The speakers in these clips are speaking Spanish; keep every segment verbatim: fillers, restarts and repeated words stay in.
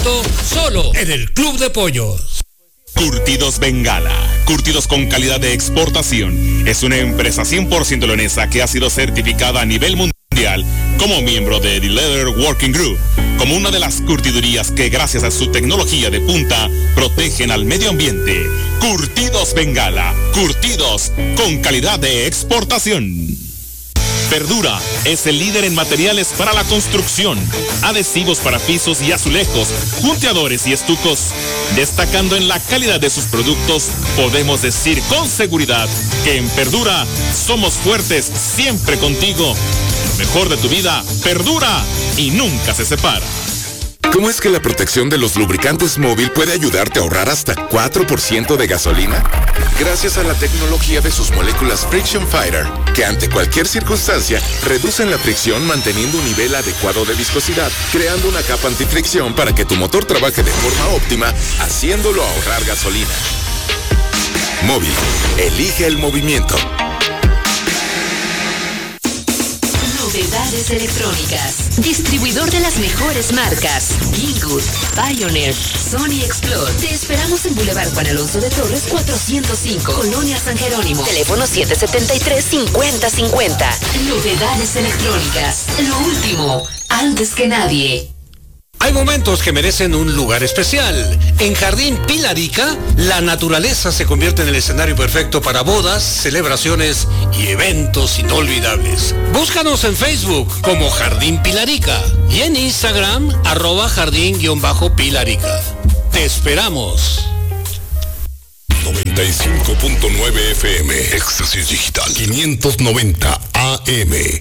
sábado, solo en el Club de Pollos. Curtidos Bengala, curtidos con calidad de exportación. Es una empresa cien por ciento leonesa que ha sido certificada a nivel mundial como miembro de The Leather Working Group, como una de las curtidurías que gracias a su tecnología de punta protegen al medio ambiente. Curtidos Bengala, curtidos con calidad de exportación. Verdura es el líder en materiales para la construcción, adhesivos para pisos y azulejos, junteadores y estucos. Destacando en la calidad de sus productos, podemos decir con seguridad que en Verdura somos fuertes siempre contigo. Lo mejor de tu vida perdura y nunca se separa. ¿Cómo es que la protección de los lubricantes móvil puede ayudarte a ahorrar hasta cuatro por ciento de gasolina? Gracias a la tecnología de sus moléculas Friction Fighter, que ante cualquier circunstancia reducen la fricción manteniendo un nivel adecuado de viscosidad, creando una capa antifricción para que tu motor trabaje de forma óptima, haciéndolo ahorrar gasolina. Móvil, elige el movimiento. Novedades electrónicas. Distribuidor de las mejores marcas. Banggood, Pioneer, Sony Explore. Te esperamos en Boulevard Juan Alonso de Torres cuatrocientos cinco, Colonia San Jerónimo. Teléfono siete siete tres, cinco cero cinco cero. Novedades electrónicas. Lo último, antes que nadie. Hay momentos que merecen un lugar especial. En Jardín Pilarica, la naturaleza se convierte en el escenario perfecto para bodas, celebraciones y eventos inolvidables. Búscanos en Facebook como Jardín Pilarica y en Instagram, arroba jardín-pilarica. Te esperamos. noventa y cinco punto nueve F M, Éxtasis Digital, quinientos noventa A M.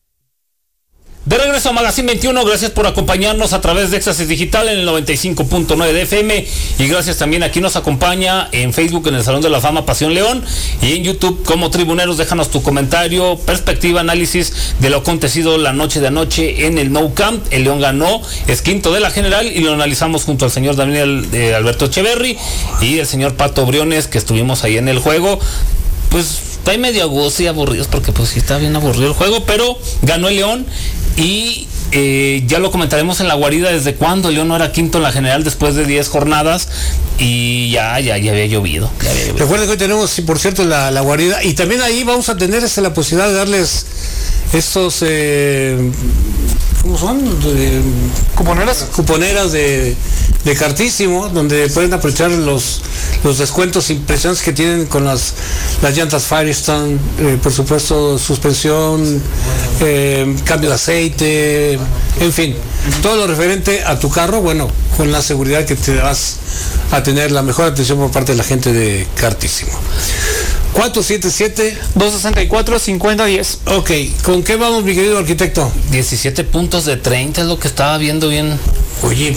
De regreso a Magazine veintiuno, gracias por acompañarnos a través de Éxtasis Digital en el noventa y cinco punto nueve de F M y gracias también aquí nos acompaña en Facebook en el Salón de la Fama Pasión León y en YouTube como Tribuneros. Déjanos tu comentario, perspectiva, análisis de lo acontecido la noche de anoche en el Nou Camp. El León ganó, es quinto de la general y lo analizamos junto al señor Daniel eh, Alberto Echeverry y el señor Pato Briones, que estuvimos ahí en el juego. Pues está ahí medio agudos y aburridos porque pues sí está bien aburrido el juego, pero ganó el León y eh, ya lo comentaremos en la guarida desde cuándo el León no era quinto en la general después de diez jornadas y ya, ya, ya había llovido. Ya había llovido. Recuerden que hoy tenemos, sí, por cierto, la, la guarida y también ahí vamos a tener este, la posibilidad de darles estos, eh, ¿cómo son? De, cuponeras. Cuponeras de, de Cartísimo, donde pueden aprovechar los, los descuentos impresionantes que tienen con las, las llantas Firestone, eh, por supuesto, suspensión, eh, cambio de aceite, en fin, todo lo referente a tu carro, bueno, con la seguridad que te vas a tener la mejor atención por parte de la gente de Cartísimo. cuatro siete siete, dos seis cuatro, cinco cero uno cero. Ok, ¿con qué vamos, mi querido arquitecto? diecisiete puntos de treinta es lo que estaba viendo bien. Oye,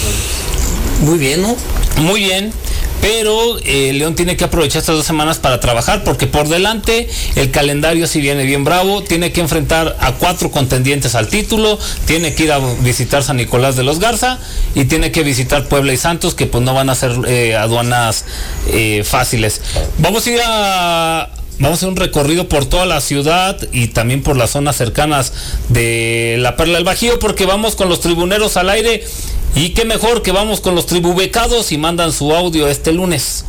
muy bien, ¿no? Muy bien, pero eh, León tiene que aprovechar estas dos semanas para trabajar porque por delante el calendario sí viene bien bravo. Tiene que enfrentar a cuatro contendientes al título, tiene que ir a visitar San Nicolás de los Garza y tiene que visitar Puebla y Santos, que pues no van a ser eh, aduanas eh, fáciles. Vamos a ir a... Vamos a hacer un recorrido por toda la ciudad y también por las zonas cercanas de la Perla del Bajío, porque vamos con los tribuneros al aire y qué mejor que vamos con los tribubecados y mandan su audio este lunes.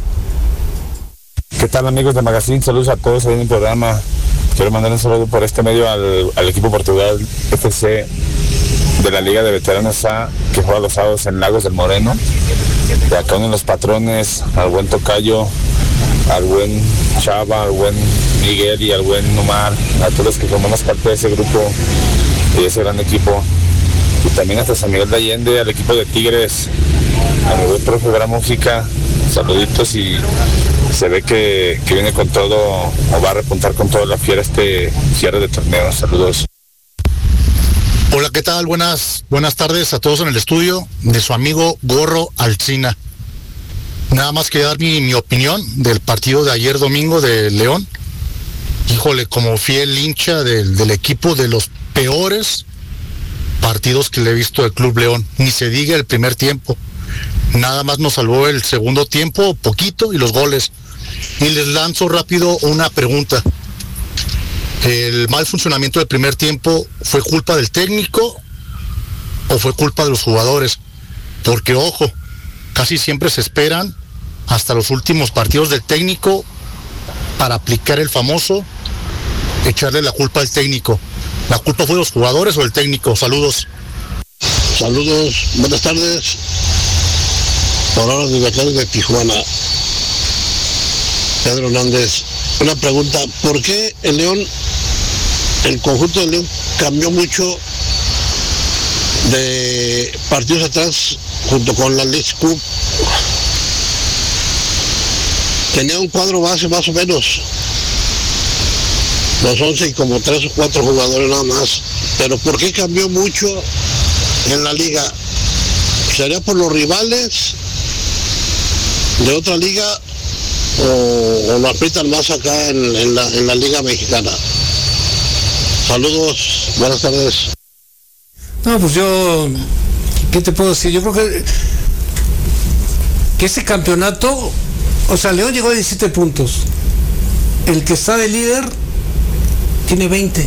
¿Qué tal, amigos de Magazine? Saludos a todos ahí en el programa. Quiero mandar un saludo por este medio al, al equipo Portugal F C de la Liga de Veteranos A, que juega los sábados en Lagos del Moreno. De acá unen los patrones, al buen Tocayo, al buen Chava, al buen Miguel y al buen Omar, a todos los que formamos parte de ese grupo y de ese gran equipo. Y también hasta San Miguel de Allende, al equipo de Tigres, a mi buen profe Gran Música, saluditos y se ve que, que viene con todo, o va a repuntar con toda la fiera este cierre de torneo. Saludos. Hola, ¿qué tal? Buenas, buenas tardes a todos en el estudio de su amigo Gorro Alsina. Nada más quería dar mi, mi opinión del partido de ayer domingo de León. Híjole, como fiel hincha del, del equipo, de los peores partidos que le he visto del Club León. Ni se diga el primer tiempo. Nada más nos salvó el segundo tiempo, poquito, y los goles. Y les lanzo rápido una pregunta. ¿El mal funcionamiento del primer tiempo fue culpa del técnico o fue culpa de los jugadores? porque ojo, casi siempre se esperan hasta los últimos partidos del técnico para aplicar el famoso echarle la culpa al técnico. ¿La culpa fue de los jugadores o del técnico? Saludos. Saludos, buenas tardes. Por ahora desde acá de Tijuana. Pedro Hernández. Una pregunta, ¿por qué el León, el conjunto del León cambió mucho de partidos atrás junto con la League Cup? Tenía un cuadro base más o menos, los once y como tres o cuatro jugadores nada más. Pero ¿por qué cambió mucho en la liga? ¿Sería por los rivales de otra liga o, o lo aprietan más acá en, en, la, en la liga mexicana? Saludos, buenas tardes. No, pues yo, ¿qué te puedo decir? Yo creo que que este campeonato, o sea, León llegó a diecisiete puntos. El que está de líder tiene veinte.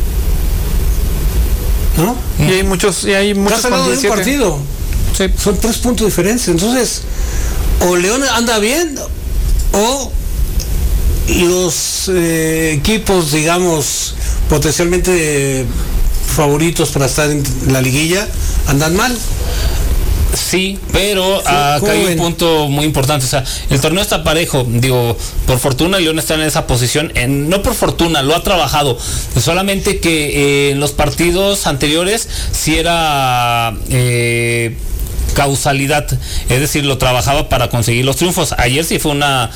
¿No? Y hay muchos, y hay muchos Estás hablando de un partido. Sí. Son tres puntos de diferencia. Entonces, o León anda bien, o los eh, equipos, digamos, potencialmente favoritos para estar en la liguilla, andan mal. Sí, pero acá hay un punto muy importante, o sea, el torneo está parejo, digo, por fortuna León está en esa posición, en, no por fortuna, lo ha trabajado, solamente que eh, en los partidos anteriores sí era eh, causalidad, es decir, lo trabajaba para conseguir los triunfos. Ayer sí fue una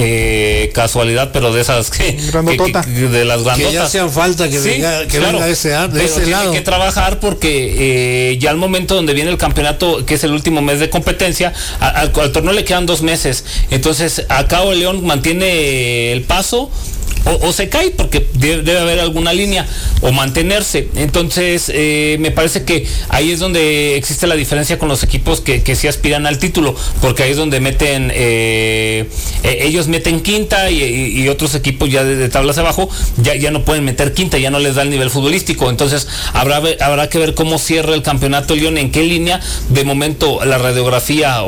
eh, casualidad, pero de esas que, que, que de las grandotas. Que ya hacían falta que, sí, venga, que claro, venga ese, de pero ese tiene lado. que trabajar porque eh, ya al momento donde viene el campeonato, que es el último mes de competencia, a, al, al torneo le quedan dos meses. Entonces, acá el León mantiene el paso. O, o se cae porque debe, debe haber alguna línea o mantenerse. Entonces eh, me parece que ahí es donde existe la diferencia con los equipos que, que sí aspiran al título, porque ahí es donde meten eh, eh, ellos meten quinta y, y, y otros equipos ya de, de tablas abajo ya, ya no pueden meter quinta, ya no les da el nivel futbolístico. Entonces habrá, habrá que ver cómo cierra el campeonato León, en qué línea. De momento la radiografía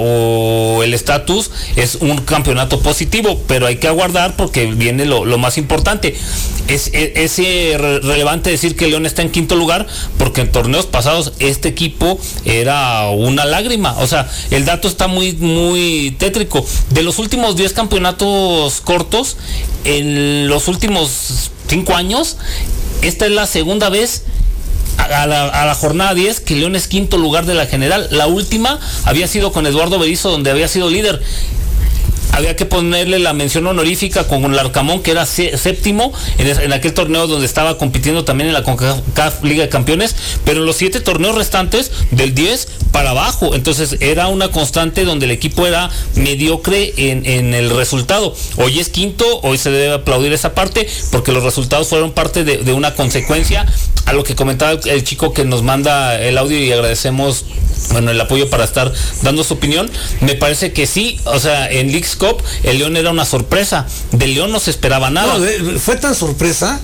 o el estatus es un campeonato positivo, pero hay que aguardar porque viene lo, lo más importante importante. Es, es, es eh, relevante decir que León está en quinto lugar porque en torneos pasados este equipo era una lágrima. O sea, el dato está muy muy tétrico. De los últimos diez campeonatos cortos, en los últimos cinco años, esta es la segunda vez a la, a la jornada diez que León es quinto lugar de la general. La última había sido con Eduardo Berizzo, donde había sido líder. Había que ponerle la mención honorífica con el Arcamón, que era séptimo en, en aquel torneo donde estaba compitiendo también en la CONCACAF Liga de Campeones, pero en los siete torneos restantes del diez para abajo. Entonces era una constante donde el equipo era mediocre en, en el resultado. Hoy es quinto, hoy se debe aplaudir esa parte porque los resultados fueron parte de, de una consecuencia a lo que comentaba el, el chico que nos manda el audio, y agradecemos, bueno, el apoyo para estar dando su opinión. Me parece que sí, o sea, en Leagues Cup el León era una sorpresa. Del León no se esperaba nada. No, de, fue tan sorpresa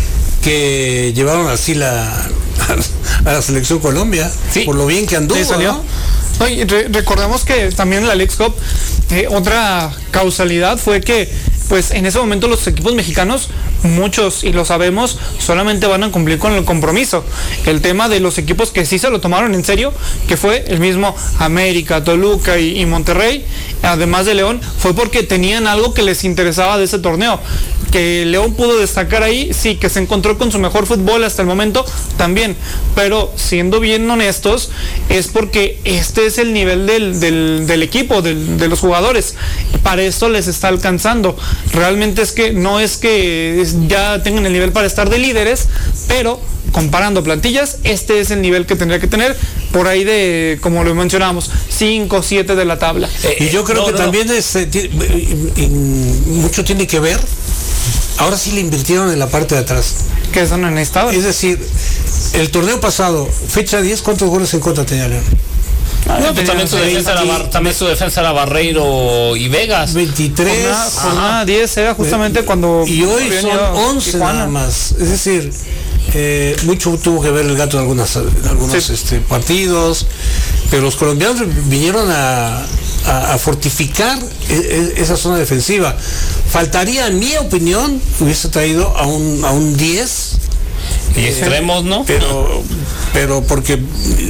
que llevaron así la a la selección Colombia, sí, por lo bien que anduvo. Sí, salió. ¿No? No, y re recordemos que también en la Leagues Cup eh, otra causalidad fue que pues en ese momento los equipos mexicanos, muchos, y lo sabemos, solamente van a cumplir con el compromiso. El tema de los equipos que sí se lo tomaron en serio, que fue el mismo América, Toluca y, y Monterrey, además de León, fue porque tenían algo que les interesaba de ese torneo. Que León pudo destacar ahí, sí, que se encontró con su mejor fútbol hasta el momento, también, pero siendo bien honestos, es porque este es el nivel del, del, del equipo, del, de los jugadores. Para esto les está alcanzando. Realmente es que no es que ya tengan el nivel para estar de líderes, pero comparando plantillas, este es el nivel que tendría que tener, por ahí de, como lo mencionábamos, cinco, siete de la tabla. Eh, y yo creo no, que no. también es, eh, mucho tiene que ver. Ahora sí le invirtieron en la parte de atrás. Que eso no necesitaba. Es decir, el torneo pasado, fecha diez, ¿cuántos goles en contra tenía León? Ah, no, pues también, su defensa era Bar, también su defensa era Barreiro y Vegas. veintitrés. Jornada diez era justamente cuando... Y hoy son once nada más. Es decir, eh, mucho tuvo que ver el gato en algunas, en algunos sí. este, partidos. pero los colombianos vinieron a, a, a fortificar esa zona defensiva. Faltaría, en mi opinión, hubiese traído a un a un diez y extremos, ¿no? Pero pero porque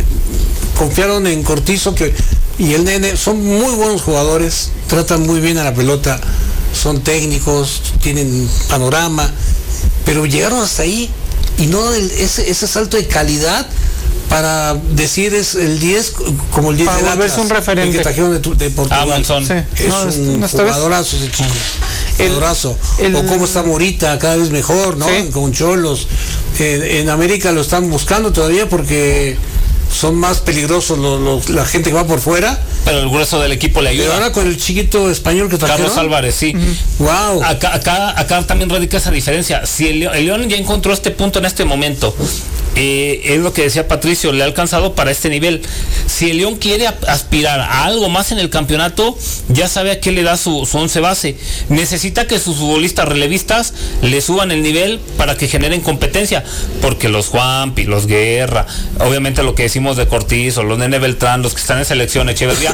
confiaron en Cortizo que y el Nene, son muy buenos jugadores, tratan muy bien a la pelota, son técnicos, tienen panorama, pero llegaron hasta ahí y no el, ese, ese salto de calidad para decir es el diez como el diez para de volverse un referente que trajeron de, de Portugal. Sí. Es no, un no, jugadorazo ese chico. Jugadorazo. El, o cómo está Morita, cada vez mejor, ¿no? Sí. Con Cholos. En, en América lo están buscando todavía porque son más peligrosos los, los, la gente que va por fuera. Pero el grueso del equipo le ayuda. Pero ahora con el chiquito español que trajeron. Carlos Álvarez, sí. Uh-huh. Wow. Acá, acá, acá también radica esa diferencia. Si el, el León ya encontró este punto en este momento, eh, es lo que decía Patricio, le ha alcanzado para este nivel. Si el León quiere aspirar a algo más en el campeonato, ya sabe a qué le da su, su once base. Necesita que sus futbolistas relevistas le suban el nivel para que generen competencia, porque los Juanpi, los Guerra, obviamente lo que decimos de Cortizo, los Nene Beltrán, los que están en selección, Echeverría,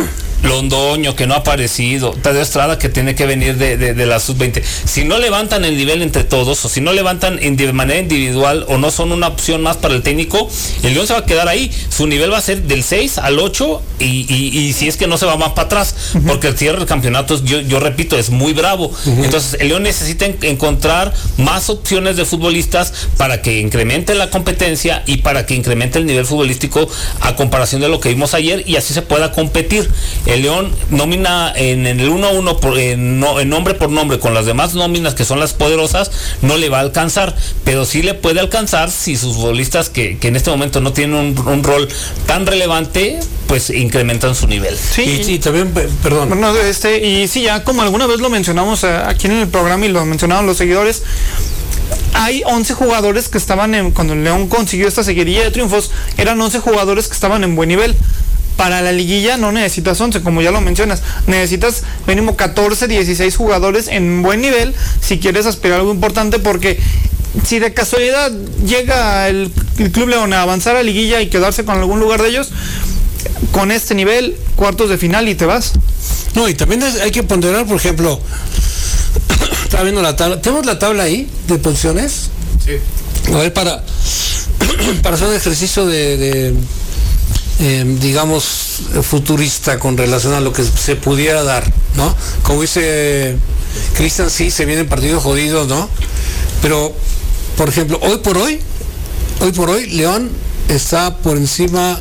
Londoño, que no ha aparecido, Tadeo Estrada, que tiene que venir de, de, de la sub veinte. Si no levantan el nivel entre todos, o si no levantan de manera individual, o no son una opción más para el técnico, el León se va a quedar ahí. Su nivel va a ser del seis al ocho, y, y, y si es que no se va más para atrás, uh-huh. porque el cierre del campeonato, yo, yo repito, es muy bravo. Uh-huh. Entonces, el León necesita en, encontrar más opciones de futbolistas para que incremente la competencia y para que incremente el nivel futbolístico a comparación de lo que vimos ayer, y así se pueda competir. El León nómina en, en el uno a uno por, en, no, en nombre por nombre con las demás nóminas que son las poderosas, no le va a alcanzar, pero sí le puede alcanzar si sus futbolistas que, que en este momento no tienen un, un rol tan relevante, pues incrementan su nivel. Sí, y, sí también, perdón. Bueno, este, y sí, ya como alguna vez lo mencionamos aquí en el programa y lo mencionaron los seguidores, hay once jugadores que estaban en, cuando el León consiguió esta seguidilla de triunfos, eran once jugadores que estaban en buen nivel. Para la liguilla no necesitas once, como ya lo mencionas, necesitas mínimo catorce, dieciséis jugadores en buen nivel si quieres aspirar a algo importante, porque si de casualidad llega el, el Club León a avanzar a liguilla y quedarse con algún lugar de ellos, con este nivel, cuartos de final y te vas. No, y también hay que ponderar, por ejemplo, estaba viendo la tabla, ¿tenemos la tabla ahí de posiciones? Sí. A ver, para, para hacer un ejercicio de... de Eh, digamos futurista con relación a lo que se pudiera dar, ¿no? Como dice Cristian, sí, se vienen partidos jodidos, ¿no? Pero, por ejemplo, hoy por hoy, hoy por hoy, León está por encima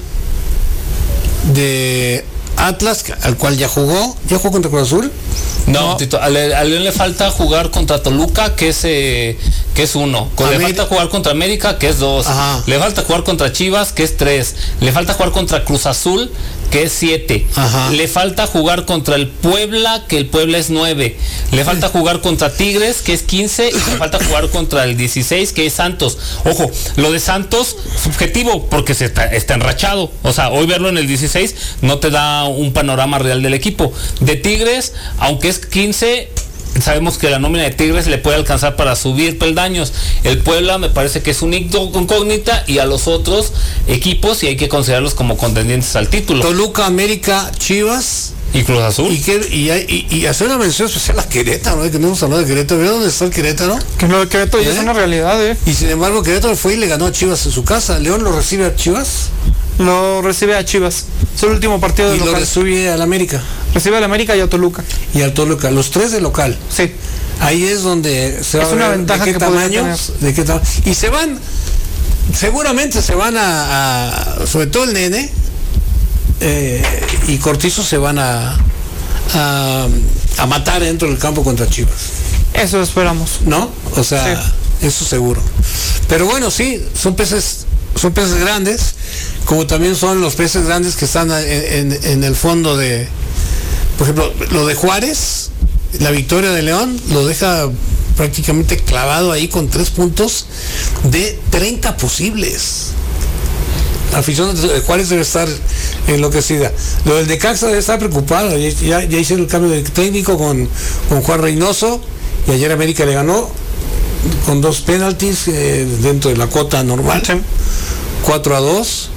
de Atlas, al cual ya jugó, ya jugó contra Cruz Azul. No, no. Tito, a León le falta jugar contra Toluca, que es eh, que es uno. Le América. falta jugar contra América, que es dos. Ajá. Le falta jugar contra Chivas, que es tres. Le falta jugar contra Cruz Azul, que es siete. Ajá. Le falta jugar contra el Puebla, que el Puebla es nueve. Le falta jugar contra Tigres, que es quince. Y le falta jugar contra el dieciséis, que es Santos. Ojo, lo de Santos, subjetivo, porque se está, está enrachado. O sea, hoy verlo en el dieciséis no te da un panorama real del equipo. De Tigres, aunque es quince, sabemos que la nómina de Tigres le puede alcanzar para subir peldaños. El Puebla me parece que es un incógnita, y a los otros equipos y hay que considerarlos como contendientes al título. Toluca, América, Chivas y Cruz Azul. Y, que, y, y, y hacer una mención especial a Querétaro, ¿no? Que no hemos hablado de Querétaro. ¿Ve dónde está el Querétaro? Que lo de Querétaro ¿Eh? ya es una realidad, ¿eh? Y sin embargo Querétaro fue y le ganó a Chivas en su casa. ¿León lo recibe a Chivas? Lo recibe a Chivas. Es el último partido de local. Y lo recibe al América. Recibe al América y a Toluca. Y al Toluca, los tres de local. Sí. Ahí es donde se va es a una ver ventaja de qué que tamaño, de qué tamaño. Y se van, seguramente se van a, a sobre todo el Nene eh, y Cortizo se van a, a a matar dentro del campo contra Chivas. Eso esperamos. ¿No? O sea, sí. Eso seguro. Pero bueno, sí, son peces, son peces grandes, como también son los peces grandes que están en, en, en el fondo de, por ejemplo, lo de Juárez, la victoria de León, lo deja prácticamente clavado ahí con tres puntos de treinta posibles. La afición de Juárez debe estar enloquecida. Lo del Necaxa debe estar preocupado. Ya, ya, ya hicieron el cambio de técnico con, con Juan Reynoso, y ayer América le ganó con dos penaltis eh, dentro de la cuota normal, sí. cuatro a dos.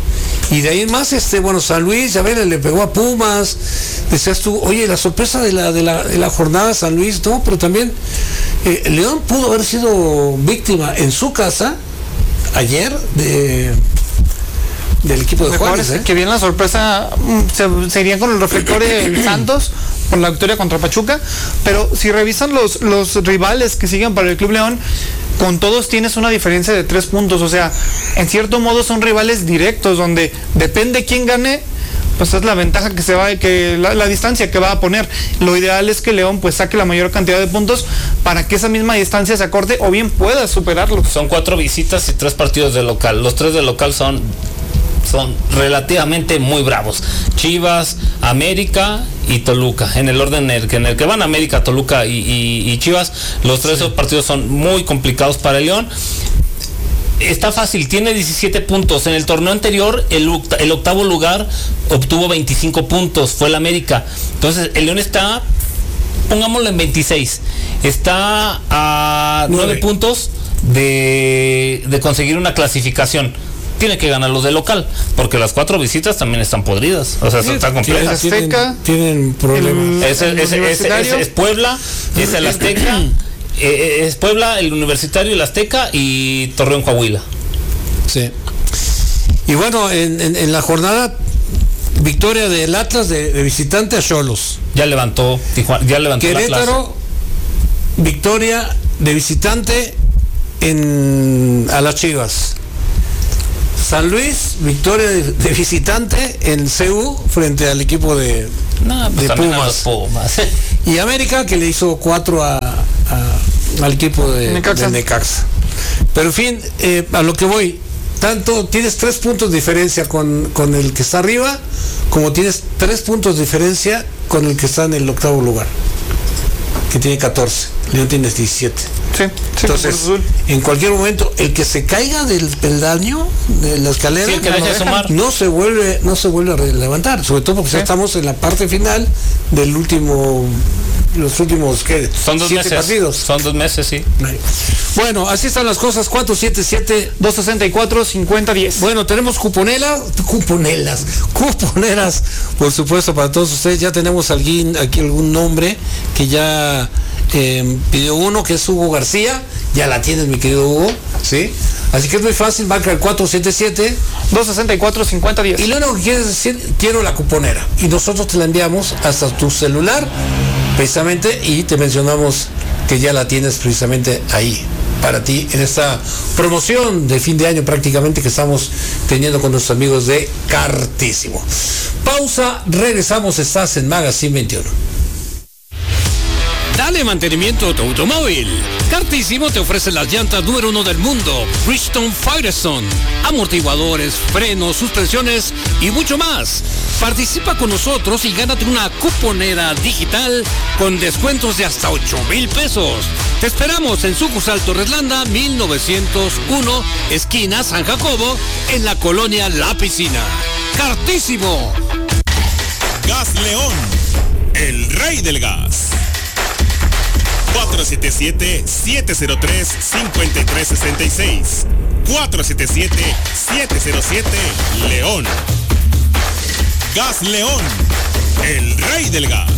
Y de ahí en más, este, bueno, San Luis, ya ven, le pegó a Pumas. Decías tú, oye, la sorpresa de la, de la, de la jornada San Luis, no, pero también eh, León pudo haber sido víctima en su casa ayer de del equipo de, de Juárez, ¿eh? Que bien la sorpresa se, se iría con el reflector de Santos por la victoria contra Pachuca, pero si revisan los, los rivales que siguen para el Club León, con todos tienes una diferencia de tres puntos, o sea, en cierto modo son rivales directos, donde depende quién gane, pues es la ventaja que se va, que la, la distancia que va a poner. Lo ideal es que León pues saque la mayor cantidad de puntos para que esa misma distancia se acorte o bien pueda superarlo. Son cuatro visitas y tres partidos de local. Los tres de local son son relativamente muy bravos. Chivas, América y Toluca, en el orden en el que, en el que van América, Toluca y, y, y Chivas. Los tres sí. partidos son muy complicados para el León. Está fácil, tiene diecisiete puntos. En el torneo anterior, el, octa, el octavo lugar obtuvo veinticinco puntos, fue el América. Entonces, el León está, pongámoslo en veintiséis, está a nueve puntos de, de conseguir una clasificación. Tiene que ganar los de local, porque las cuatro visitas también están podridas, o sea, sí, están complejas. Tienen, tienen problemas. Es, es, es, es, es, es Puebla, es el Azteca, eh, es Puebla, el Universitario, el Azteca y Torreón, Coahuila. Sí. Y bueno, en, en, en la jornada, victoria del Atlas de, de visitante a Xolos. Ya levantó, Tijuana, ya levantó Querétaro, victoria de visitante en a las Chivas. San Luis, victoria de, de visitante en C U frente al equipo de, no, pues de Pumas. Pumas. Y América, que le hizo cuatro a, a, al equipo de Necaxa. de Necaxa. Pero en fin, eh, a lo que voy, tanto tienes tres puntos de diferencia con, con el que está arriba, como tienes tres puntos de diferencia con el que está en el octavo lugar, que tiene catorce. León tiene diecisiete. Sí, entonces, en cualquier momento, el que se caiga del peldaño de la escalera, sí, que no, deja, sumar. no se vuelve, no se vuelve a levantar, sobre todo porque sí. ya estamos en la parte final del último, los últimos ¿qué? Son dos siete meses. partidos. Son dos meses, sí. Bueno, así están las cosas. Cuatro siete siete dos sesenta y cuatro cincuenta diez. Bueno, tenemos cuponela, cuponelas, cuponeras, por supuesto, para todos ustedes. Ya tenemos alguien aquí algún nombre que ya Eh, pidió uno, que es Hugo García. Ya la tienes, mi querido Hugo, ¿sí? Así que es muy fácil, marca el cuatro siete siete dos sesenta y cuatro cincuenta diez. Y lo único que quieres decir, quiero la cuponera, y nosotros te la enviamos hasta tu celular precisamente, y te mencionamos que ya la tienes precisamente ahí para ti en esta promoción de fin de año prácticamente que estamos teniendo con nuestros amigos de Cartísimo. Pausa, regresamos. Estás en Magazine veintiuno. Dale mantenimiento a tu automóvil. Cartísimo te ofrece las llantas número uno del mundo, Bridgestone Firestone, amortiguadores, frenos, suspensiones y mucho más. Participa con nosotros y gánate una cuponera digital con descuentos de hasta ocho mil pesos. Te esperamos en sucursal Torreslanda mil novecientos uno, esquina San Jacobo, en la colonia La Piscina. Cartísimo. Gas León, el rey del gas. cuatro siete siete, siete cero tres, cinco tres seis seis. cuatro siete siete, siete cero siete, León. Gas León, el rey del gas.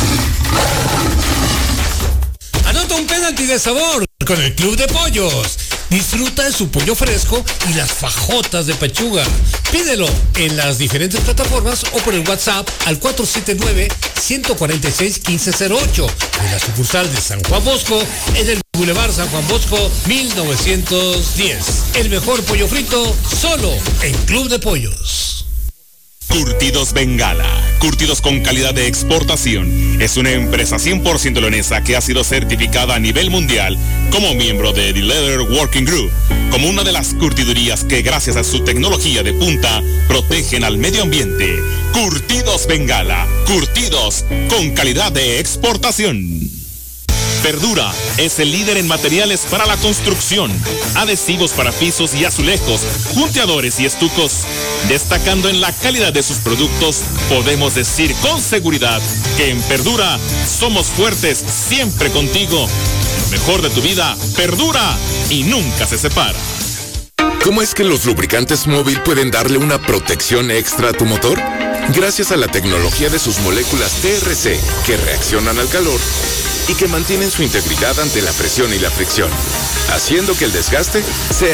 Anota un penalti de sabor con el Club de Pollos. Disfruta de su pollo fresco y las fajotas de pechuga. Pídelo en las diferentes plataformas o por el WhatsApp al cuatro siete nueve, uno cuatro seis, uno cinco cero ocho. En la sucursal de San Juan Bosco, en el Boulevard San Juan Bosco mil novecientos diez. El mejor pollo frito solo en Club de Pollos. Curtidos Bengala, curtidos con calidad de exportación. Es una empresa cien por ciento leonesa que ha sido certificada a nivel mundial como miembro de The Leather Working Group, como una de las curtidurías que gracias a su tecnología de punta protegen al medio ambiente. Curtidos Bengala, curtidos con calidad de exportación. Verdura es el líder en materiales para la construcción, adhesivos para pisos y azulejos, punteadores y estucos. Destacando en la calidad de sus productos, podemos decir con seguridad que en Verdura somos fuertes siempre contigo. Lo mejor de tu vida perdura y nunca se separa. ¿Cómo es que los lubricantes móvil pueden darle una protección extra a tu motor? Gracias a la tecnología de sus moléculas T R C, que reaccionan al calor y que mantienen su integridad ante la presión y la fricción, haciendo que el desgaste sea